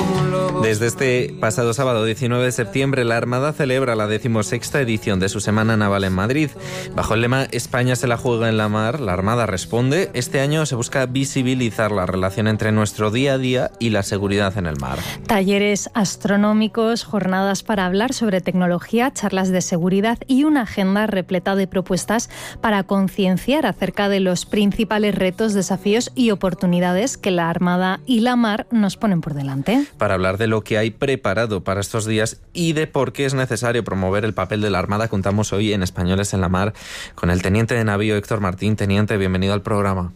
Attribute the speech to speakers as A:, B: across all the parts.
A: Desde este pasado sábado 19 de septiembre, la Armada celebra la 16ª edición de su Semana Naval en Madrid. Bajo el lema España se la juega en la mar, la Armada responde. Este año se busca visibilizar la relación entre nuestro día a día y la seguridad en el mar.
B: Talleres astronómicos, jornadas para hablar sobre tecnología, charlas de seguridad y una agenda repleta de propuestas para concienciar acerca de los principales retos, desafíos y oportunidades que la Armada y la mar nos ponen por delante.
A: Para hablar de lo que hay preparado para estos días y de por qué es necesario promover el papel de la Armada, contamos hoy en Españoles en la Mar con el teniente de navío Héctor Martín. Teniente, bienvenido al programa.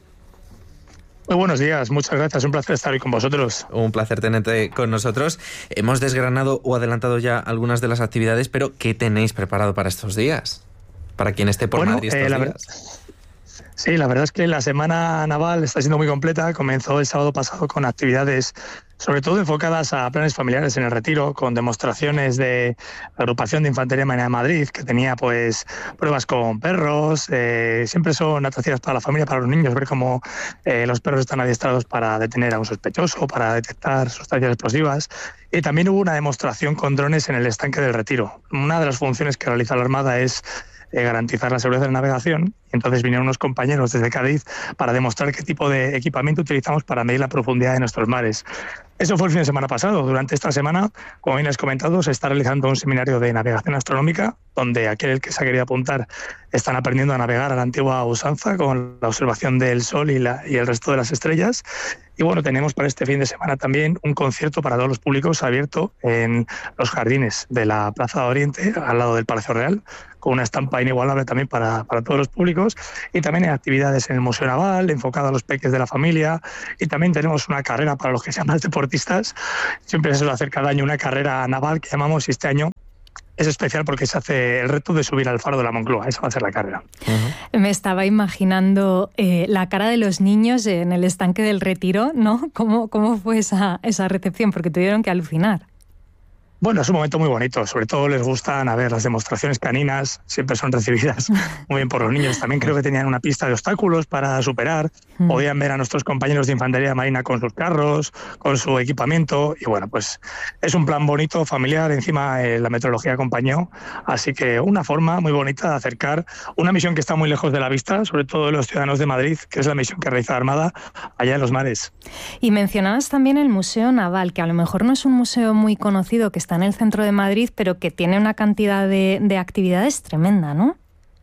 C: Muy buenos días, muchas gracias, un placer estar hoy con vosotros.
A: Un placer tenerte con nosotros. Hemos desgranado o adelantado ya algunas de las actividades, pero ¿qué tenéis preparado para estos días? Para quien esté por Madrid estos días.
C: Sí, la verdad es que la Semana Naval está siendo muy completa. Comenzó el sábado pasado con actividades sobre todo enfocadas a planes familiares en el Retiro, con demostraciones de la agrupación de Infantería Marina de Madrid, que tenía pues pruebas con perros. Siempre son atractivas para la familia, para los niños, ver cómo los perros están adiestrados para detener a un sospechoso, para detectar sustancias explosivas. Y también hubo una demostración con drones en el estanque del Retiro. Una de las funciones que realiza la Armada es garantizar la seguridad de la navegación. Entonces vinieron unos compañeros desde Cádiz para demostrar qué tipo de equipamiento utilizamos para medir la profundidad de nuestros mares. Eso fue el fin de semana pasado. Durante esta semana, como bien has comentado, se está realizando un seminario de navegación astronómica, donde aquel que se ha querido apuntar están aprendiendo a navegar a la antigua usanza con la observación del Sol y el resto de las estrellas. Y bueno, tenemos para este fin de semana también un concierto para todos los públicos abierto en los jardines de la Plaza de Oriente, al lado del Palacio Real, con una estampa inigualable también para todos los públicos. Y también hay actividades en el Museo Naval, enfocado a los peques de la familia. Y también tenemos una carrera para los que sean más deportistas. Siempre se suele hacer cada año una carrera naval que llamamos, y este año es especial porque se hace el reto de subir al faro de la Moncloa. Esa va a ser la carrera.
B: Me estaba imaginando la cara de los niños en el estanque del Retiro, ¿no? ¿Cómo fue esa recepción? Porque tuvieron que alucinar.
C: Bueno, es un momento muy bonito. Sobre todo les gustan, las demostraciones caninas. Siempre son recibidas muy bien por los niños. También creo que tenían una pista de obstáculos para superar. Podían ver a nuestros compañeros de Infantería Marina con sus carros, con su equipamiento. Y bueno, pues es un plan bonito, familiar. Encima la meteorología acompañó. Así que una forma muy bonita de acercar una misión que está muy lejos de la vista, sobre todo de los ciudadanos de Madrid, que es la misión que realiza la Armada allá en los mares.
B: Y mencionabas también el Museo Naval, que a lo mejor no es un museo muy conocido, que está en el centro de Madrid, pero que tiene una cantidad de actividades tremenda, ¿no?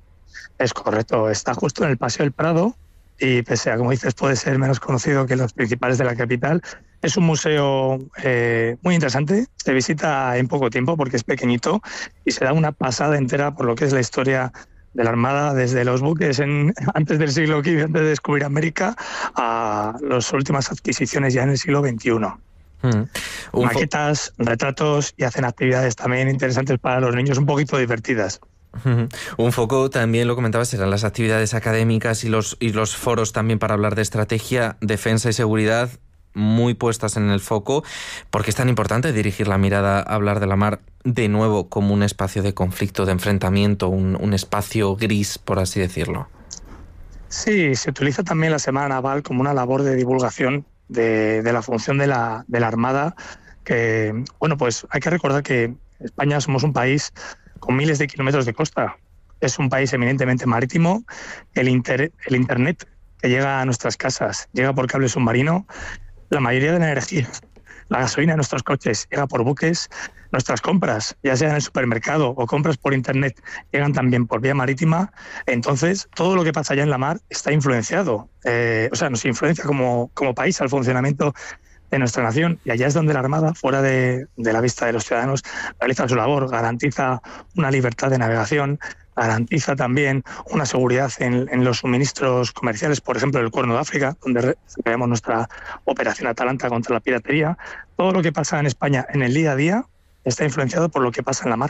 C: Es correcto, está justo en el Paseo del Prado y pese a, como dices, puede ser menos conocido que los principales de la capital. Es un museo muy interesante, se visita en poco tiempo porque es pequeñito y se da una pasada entera por lo que es la historia de la Armada, desde los buques antes del siglo XV, antes de descubrir América, a las últimas adquisiciones ya en el siglo XXI. Maquetas, retratos, y hacen actividades también interesantes para los niños, un poquito divertidas.
A: Un foco, también lo comentabas, eran las actividades académicas y los foros también para hablar de estrategia, defensa y seguridad, muy puestas en el foco. ¿Por qué es tan importante dirigir la mirada a hablar de la mar de nuevo como un espacio de conflicto, de enfrentamiento, un espacio gris, por así decirlo?
C: Sí, se utiliza también la Semana Naval como una labor de divulgación de la función de la Armada, que, bueno, pues hay que recordar que España somos un país con miles de kilómetros de costa. Es un país eminentemente marítimo. El Internet que llega a nuestras casas llega por cable submarino. La mayoría de la energía, la gasolina de nuestros coches llega por buques. Nuestras compras, ya sea en el supermercado o compras por Internet, llegan también por vía marítima. Entonces, todo lo que pasa allá en la mar está influenciado. Nos influencia como país al funcionamiento de nuestra nación. Y allá es donde la Armada, fuera de la vista de los ciudadanos, realiza su labor, garantiza una libertad de navegación, garantiza también una seguridad en los suministros comerciales, por ejemplo, el Cuerno de África, donde tenemos nuestra operación Atalanta contra la piratería. Todo lo que pasa en España en el día a día está influenciado por lo que pasa en la mar.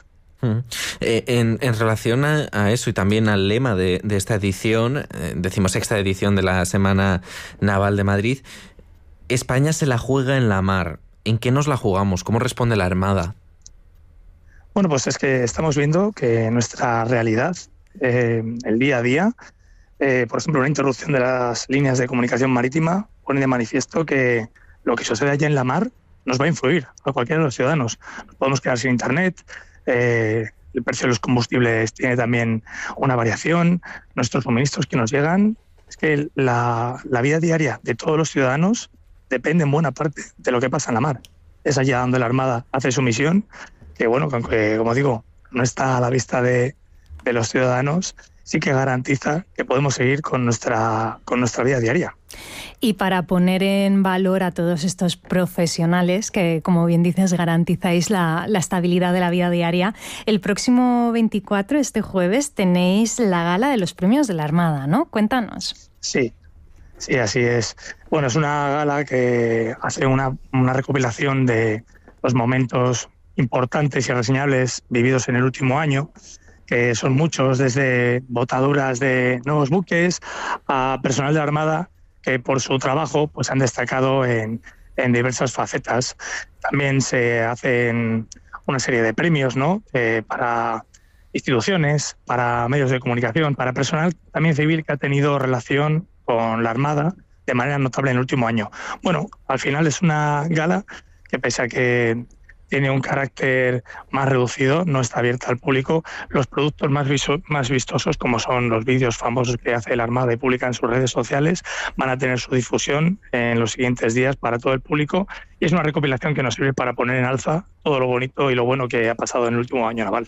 A: En relación a eso y también al lema de esta edición, 16ª edición de la Semana Naval de Madrid, España se la juega en la mar. ¿En qué nos la jugamos? ¿Cómo responde la Armada?
C: Bueno, pues es que estamos viendo que nuestra realidad, el día a día, por ejemplo, una interrupción de las líneas de comunicación marítima pone de manifiesto que lo que sucede allá en la mar nos va a influir a cualquiera de los ciudadanos. Podemos quedar sin internet, el precio de los combustibles tiene también una variación, nuestros suministros que nos llegan. Es que la vida diaria de todos los ciudadanos depende en buena parte de lo que pasa en la mar. Es allá donde la Armada hace su misión, que bueno, que, como digo, no está a la vista de los ciudadanos, sí que garantiza que podemos seguir con nuestra vida diaria.
B: Y para poner en valor a todos estos profesionales que, como bien dices, garantizáis la estabilidad de la vida diaria, el próximo 24, este jueves, tenéis la gala de los premios de la Armada, ¿no? Cuéntanos.
C: Sí, así es. Bueno, es una gala que hace una recopilación de los momentos importantes y reseñables vividos en el último año, que son muchos, desde botaduras de nuevos buques a personal de la Armada que por su trabajo pues han destacado en diversas facetas. También se hacen una serie de premios, ¿no? Para instituciones, para medios de comunicación, para personal también civil que ha tenido relación con la Armada de manera notable en el último año. Bueno, al final es una gala que, pese a que tiene un carácter más reducido, no está abierta al público. Los productos más vistosos, como son los vídeos famosos que hace la Armada y publica en sus redes sociales, van a tener su difusión en los siguientes días para todo el público, y es una recopilación que nos sirve para poner en alza todo lo bonito y lo bueno que ha pasado en el último año naval.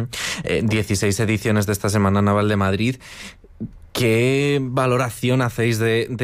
A: 16 ediciones de esta Semana Naval de Madrid. ¿Qué valoración hacéis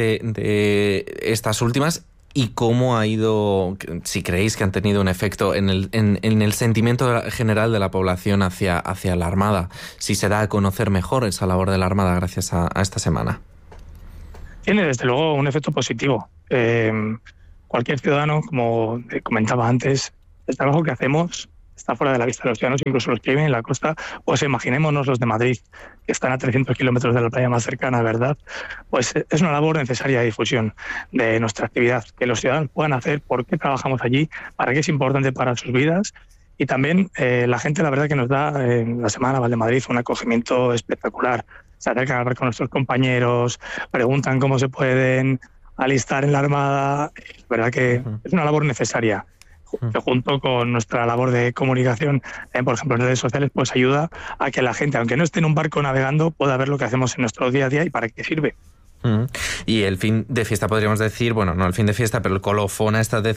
A: de estas últimas? ¿Y cómo ha ido, si creéis que han tenido un efecto en el sentimiento general de la población hacia la Armada? Si se da a conocer mejor esa labor de la Armada gracias a esta semana.
C: Tiene desde luego un efecto positivo. Cualquier ciudadano, como comentaba antes, el trabajo que hacemos está fuera de la vista de los ciudadanos, incluso los que viven en la costa. Pues imaginémonos los de Madrid, que están a 300 kilómetros de la playa más cercana, ¿verdad? Pues es una labor necesaria de difusión de nuestra actividad, que los ciudadanos puedan hacer por qué trabajamos allí, para qué es importante para sus vidas. Y también la gente, la verdad, que nos da en la Semana Naval de Madrid un acogimiento espectacular. Se acercan a hablar con nuestros compañeros, preguntan cómo se pueden alistar en la Armada. La verdad que es una labor necesaria, que junto con nuestra labor de comunicación, por ejemplo en redes sociales, pues ayuda a que la gente, aunque no esté en un barco navegando, pueda ver lo que hacemos en nuestro día a día y para qué sirve.
A: Y el fin de fiesta, podríamos decir, bueno, no el fin de fiesta, pero el colofón a esta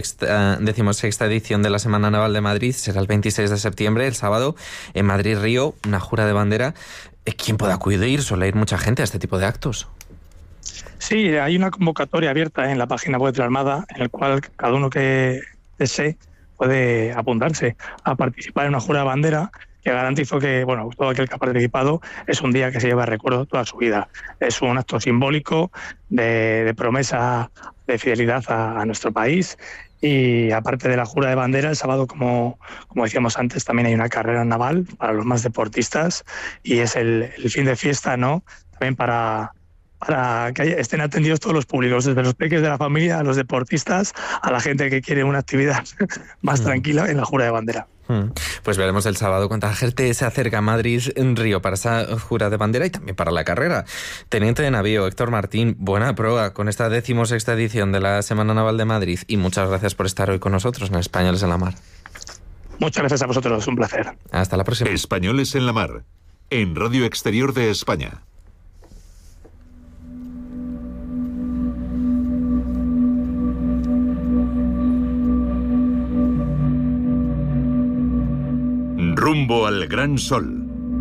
A: 16ª edición de la Semana Naval de Madrid será el 26 de septiembre, el sábado, en Madrid-Río, una jura de bandera. ¿Quién puede acudir? Suele ir mucha gente a este tipo de actos.
C: Sí, hay una convocatoria abierta en la página web de la Armada, en la cual cada uno que desee puede apuntarse a participar en una jura de bandera, que garantizo que, bueno, todo aquel que ha participado es un día que se lleva de recuerdo toda su vida. Es un acto simbólico de promesa de fidelidad a nuestro país. Y aparte de la jura de bandera, el sábado, como decíamos antes, también hay una carrera naval para los más deportistas, y es el fin de fiesta, ¿no? También para que estén atendidos todos los públicos, desde los peques de la familia a los deportistas, a la gente que quiere una actividad más tranquila en la jura de bandera.
A: Pues veremos el sábado cuánta gente se acerca a Madrid en Río para esa jura de bandera y también para la carrera. Teniente de navío Héctor Martín, buena proa con esta 16ª edición de la Semana Naval de Madrid, y muchas gracias por estar hoy con nosotros en Españoles en la Mar.
C: Muchas gracias a vosotros, un placer.
A: Hasta la próxima.
D: Españoles en la Mar, en Radio Exterior de España. Rumbo al Gran Sol.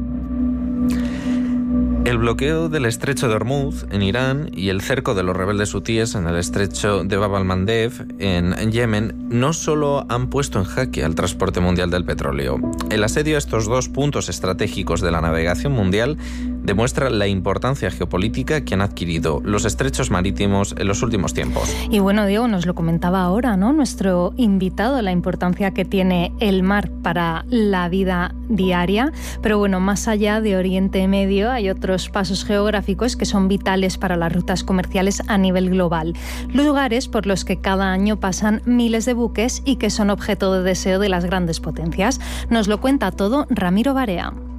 A: El bloqueo del estrecho de Hormuz en Irán y el cerco de los rebeldes hutíes en el estrecho de Bab al-Mandeb en Yemen no solo han puesto en jaque al transporte mundial del petróleo. El asedio a estos dos puntos estratégicos de la navegación mundial demuestra la importancia geopolítica que han adquirido los estrechos marítimos en los últimos tiempos.
B: Y bueno, Diego, nos lo comentaba ahora, ¿no? Nuestro invitado, la importancia que tiene el mar para la vida diaria. Pero bueno, más allá de Oriente Medio hay otros pasos geográficos que son vitales para las rutas comerciales a nivel global. Lugares por los que cada año pasan miles de buques y que son objeto de deseo de las grandes potencias. Nos lo cuenta todo Ramiro Barea.